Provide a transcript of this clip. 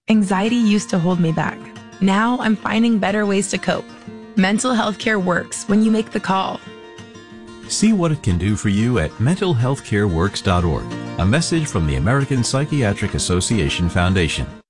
Anxiety used to hold me back. Now I'm finding better ways to cope. Mental health care works when you make the call. See what it can do for you at mentalhealthcareworks.org. A message from the American Psychiatric Association Foundation.